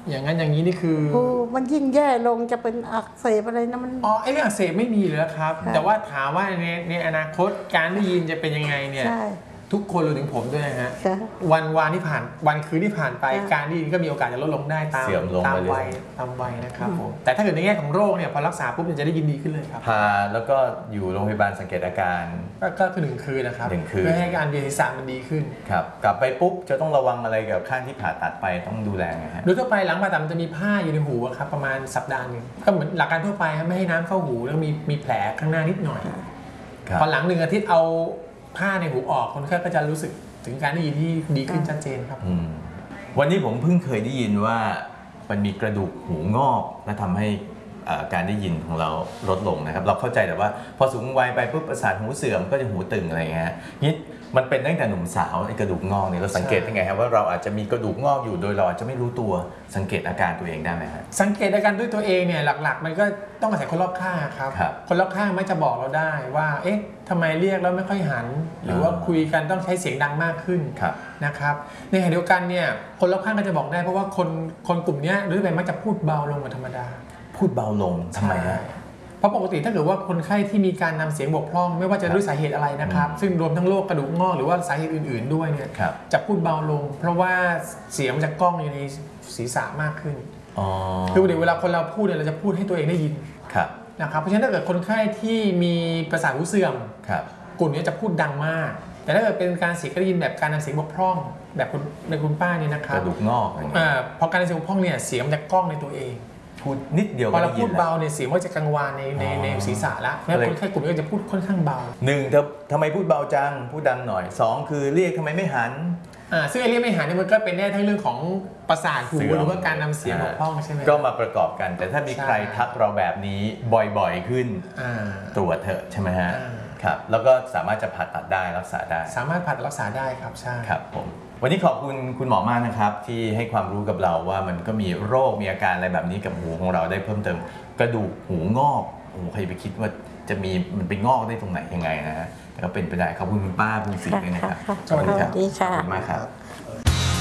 อย่างนั้นอย่างนี้นี่คือมันยิ่งแย่ลงจะเป็นอักเสบอะไรนะมันอ๋อไอ้เรื่องอักเสบไม่มีเลยครับ แต่ว่าถามว่าในอนาคตการได้ยินจะเป็นยังไงเนี่ยทุกคนรวมถึงผมด้วยนะฮะวันที่ผ่านวันคืนที่ผ่านไปการได้ยินก็มีโอกาสจะลดลงได้ตามวัยนะครับผมแต่ถ้าเกิดในแง่ของโรคเนี่ยพอรักษาปุ๊บจะได้ยินดีขึ้นเลยครับพาแล้วก็อยู่โรงพยาบาลสังเกตอาการก็คือ1 คืนนะครับเพื่อให้การเวียนศีรษะมันดีขึ้นครับกลับไปปุ๊บจะต้องระวังอะไรกับข้างที่ผ่าตัดไปต้องดูแลไงฮะโดยทั่วไปหลังผ่าตัดมันจะมีผ้าอยู่ในหูครับประมาณสัปดาห์นึงก็เหมือนหลักการทั่วไปไม่ให้น้ำเข้าหูแล้วมีแผลข้างหน้านิดหน่อยพอหลัง1 อาทิตย์เอาผ้าในหูออกคนไข้ก็จะรู้สึกถึงการได้ยินที่ดีขึ้นชัดเจนครับวันนี้ผมเพิ่งเคยได้ยินว่ามันมีกระดูกหูงอกและทำให้การได้ยินของเราลดลงนะครับเราเข้าใจแต่ว่าพอสูงวัยไปปุ๊บประสาทหูเสื่อมก็จะหูตึงอะไรเงี้ยนี่มันเป็นตั้งแต่หนุ่มสาวไอ้กระดูกงอกเนี่ยเราสังเกตยังไงครับว่าเราอาจจะมีกระดูกงอกอยู่โดยเราอาจจะไม่รู้ตัวสังเกตอาการตัวเองได้ไหมครับสังเกตอาการด้วยตัวเองเนี่ยหลักๆมันก็ต้องอาศัยคนรอบข้างครับคนรอบข้างไม่จะบอกเราได้ว่าเอ๊ะทำไมเรียกแล้วไม่ค่อยหันหรือว่าคุยกันต้องใช้เสียงดังมากขึ้นนะครับในขณะเดียวกันเนี่ยคนรอบข้างก็จะบอกได้เพราะว่าคนกลุ่มนี้โดยทั่วไปมักจะพูดเบาลงกว่าธรรมดาพูดเบาลงทำไมฮะเพราะปกติถ้าเกิดว่าคนไข้ที่มีการนำเสียงบกพร่องไม่ว่าจะด้วยสาเหตุอะไรนะครับซึ่งรวมทั้งโรคกระดูกงอกหรือว่าสาเหตุอื่นๆด้วยเนี่ยจะพูดเบาลงเพราะว่าเสียงมันจะก้องอยู่ในศีรษะมากขึ้นคือเวลาคนเราพูดเนี่ยเราจะพูดให้ตัวเองได้ยินนะครับเพราะฉะนั้นถ้าเกิดคนไข้ที่มีประสาทหูเสื่อมกลุ่มนี้จะพูดดังมากแต่ถ้าเกิดเป็นการเสียงได้ยินแบบการนำเสียงบกพร่องแบบคุณป้าเนี่ยนะครับกระดูกงอกพอการนำเสียงบกพร่องเนี่ยเสียงมันจะก้องในตัวเองพูดนิดเดียวพอเราพูดเบาเนี่ยเสียงก็จะกังวานในศีรษะแล้วแล้วคนไข้กลุ่มนี้จะพูดค่อนข้างเบาทำไมพูดเบาจังพูดดังหน่อย2คือเรียกทำไมไม่หันซึ่งไอ้เรียกไม่หันเนี่ยมันก็เป็นได้ทั้งเรื่องของประสาทหูหรือว่าการนำเสียงบกพร่องใช่ไหมก็มาประกอบกันแต่ถ้ามีใครทักเราแบบนี้บ่อยๆขึ้นตรวจเถอะใช่ไหมฮะครับแล้วก็สามารถจะผ่าตัดได้รักษาได้สามารถผ่าตัดรักษาได้ครับใช่ครับผมวันนี้ขอบคุณคุณหมอมากนะครับที่ให้ความรู้กับเราว่ามันก็มีโรคมีอาการอะไรแบบนี้กับหูของเราได้เพิ่มเติมกระดูกหูงอกโอ้ใครไปคิดว่าจะมีมันไปงอกได้ตรงไหนยังไงนะฮะแต่ก็เป็นไปได้ขอบคุณคุณป้าบุญศรีด้วยนะครับสวัสดีค่ะขอบคุณมากครับ